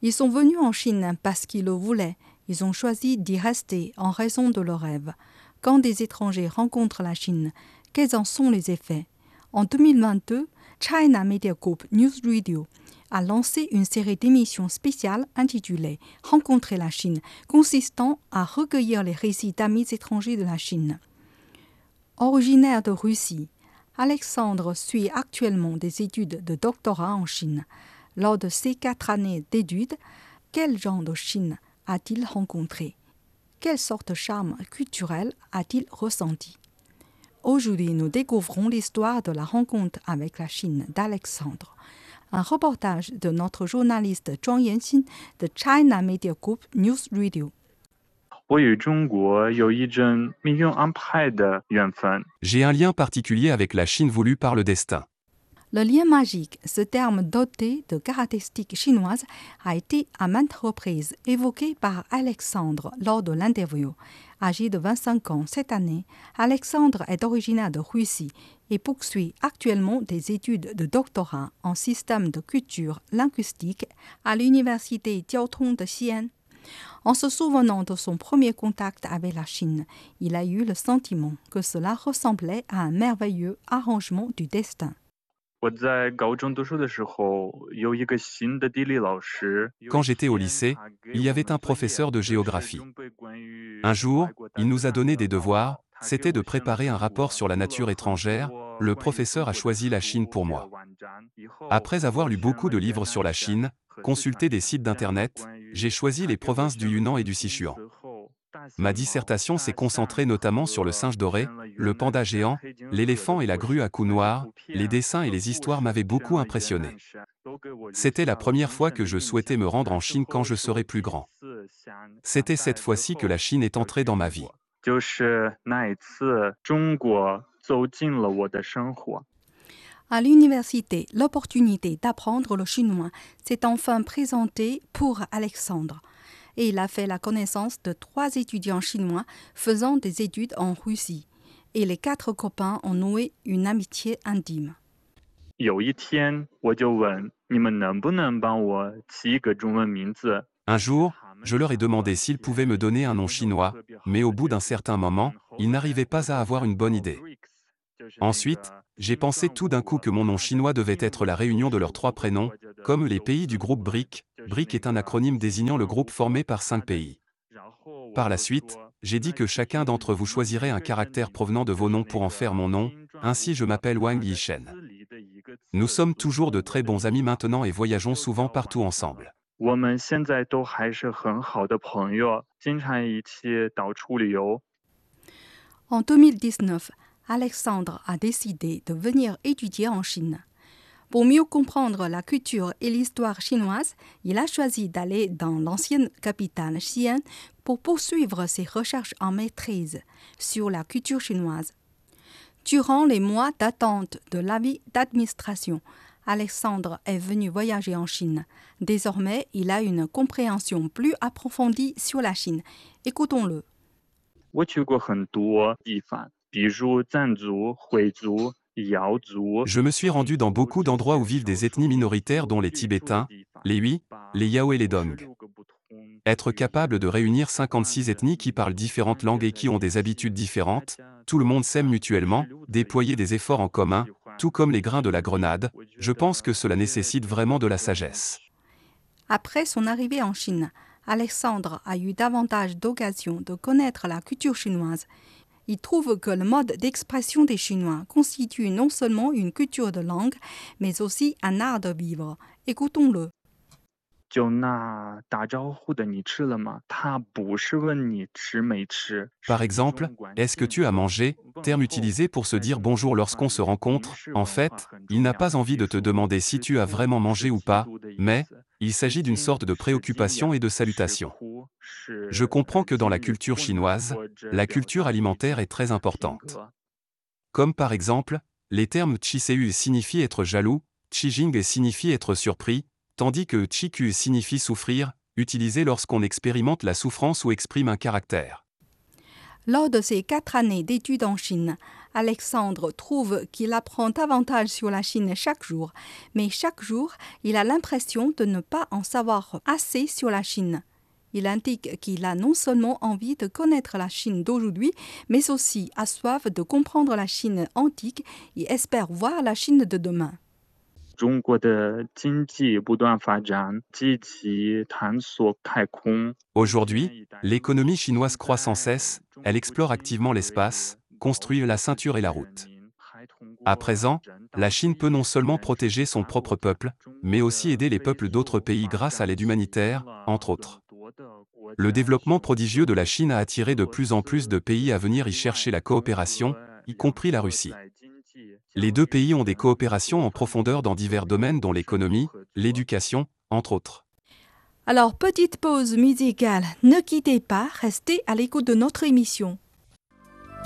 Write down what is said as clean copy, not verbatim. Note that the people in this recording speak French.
Ils sont venus en Chine parce qu'ils le voulaient. Ils ont choisi d'y rester en raison de leur rêve. Quand des étrangers rencontrent la Chine, quels en sont les effets? En 2022, China Media Group News Radio a lancé une série d'émissions spéciales intitulée « Rencontrer la Chine », consistant à recueillir les récits d'amis étrangers de la Chine. Originaire de Russie, Alexandre suit actuellement des études de doctorat en Chine. Lors de ces 4 années d'études, quel genre de Chine a-t-il rencontré? Quelle sorte de charme culturel a-t-il ressenti? Aujourd'hui, nous découvrons l'histoire de la rencontre avec la Chine d'Alexandre. Un reportage de notre journaliste Zhuang Yanxin de China Media Group News Radio. J'ai un lien particulier avec la Chine voulue par le destin. Le lien magique, ce terme doté de caractéristiques chinoises, a été à maintes reprises évoqué par Alexandre lors de l'interview. Âgé de 25 ans cette année, Alexandre est originaire de Russie et poursuit actuellement des études de doctorat en système de culture linguistique à l'université Jiao Tong de Xi'an. En se souvenant de son premier contact avec la Chine, il a eu le sentiment que cela ressemblait à un merveilleux arrangement du destin. Quand j'étais au lycée, il y avait un professeur de géographie. Un jour, il nous a donné des devoirs, c'était de préparer un rapport sur la nature étrangère. Le professeur a choisi la Chine pour moi. Après avoir lu beaucoup de livres sur la Chine, consulté des sites d'internet, j'ai choisi les provinces du Yunnan et du Sichuan. Ma dissertation s'est concentrée notamment sur le singe doré, le panda géant, l'éléphant et la grue à cou noir. Les dessins et les histoires m'avaient beaucoup impressionné. C'était la première fois que je souhaitais me rendre en Chine quand je serai plus grand. C'était cette fois-ci que la Chine est entrée dans ma vie. À l'université, l'opportunité d'apprendre le chinois s'est enfin présentée pour Alexandre. Et il a fait la connaissance de 3 étudiants chinois faisant des études en Russie. Et les 4 copains ont noué une amitié intime. Un jour, je leur ai demandé s'ils pouvaient me donner un nom chinois, mais au bout d'un certain moment, ils n'arrivaient pas à avoir une bonne idée. Ensuite, j'ai pensé tout d'un coup que mon nom chinois devait être la réunion de leurs 3 prénoms, comme les pays du groupe BRIC. BRIC est un acronyme désignant le groupe formé par 5 pays. Par la suite, j'ai dit que chacun d'entre vous choisirait un caractère provenant de vos noms pour en faire mon nom, ainsi je m'appelle Wang Yishen. Nous sommes toujours de très bons amis maintenant et voyageons souvent partout ensemble. En 2019, Alexandre a décidé de venir étudier en Chine. Pour mieux comprendre la culture et l'histoire chinoise, il a choisi d'aller dans l'ancienne capitale Xi'an pour poursuivre ses recherches en maîtrise sur la culture chinoise. Durant les mois d'attente de l'avis d'administration, Alexandre est venu voyager en Chine. Désormais, il a une compréhension plus approfondie sur la Chine. Écoutons-le. Je me suis rendu dans beaucoup d'endroits où vivent des ethnies minoritaires dont les Tibétains, les Hui, les Yao et les Dong. Être capable de réunir 56 ethnies qui parlent différentes langues et qui ont des habitudes différentes, tout le monde s'aime mutuellement, déployer des efforts en commun, tout comme les grains de la grenade, je pense que cela nécessite vraiment de la sagesse. Après son arrivée en Chine, Alexandre a eu davantage d'occasions de connaître la culture chinoise. Il trouve que le mode d'expression des Chinois constitue non seulement une culture de langue, mais aussi un art de vivre. Écoutons-le. Par exemple, est-ce que tu as mangé, terme utilisé pour se dire bonjour lorsqu'on se rencontre, en fait, il n'a pas envie de te demander si tu as vraiment mangé ou pas, mais il s'agit d'une sorte de préoccupation et de salutation. Je comprends que dans la culture chinoise, la culture alimentaire est très importante. Comme par exemple, les termes Chiseu signifient être jaloux, Chijing signifie être surpris, tandis que Chiku signifie souffrir, utilisé lorsqu'on expérimente la souffrance ou exprime un caractère. Lors de ses 4 années d'études en Chine, Alexandre trouve qu'il apprend davantage sur la Chine chaque jour, mais chaque jour, il a l'impression de ne pas en savoir assez sur la Chine. Il indique qu'il a non seulement envie de connaître la Chine d'aujourd'hui, mais aussi a soif de comprendre la Chine antique et espère voir la Chine de demain. Aujourd'hui, l'économie chinoise croît sans cesse, elle explore activement l'espace, construit la ceinture et la route. À présent, la Chine peut non seulement protéger son propre peuple, mais aussi aider les peuples d'autres pays grâce à l'aide humanitaire, entre autres. Le développement prodigieux de la Chine a attiré de plus en plus de pays à venir y chercher la coopération, y compris la Russie. Les deux pays ont des coopérations en profondeur dans divers domaines dont l'économie, l'éducation, entre autres. Alors, petite pause musicale, ne quittez pas, restez à l'écoute de notre émission.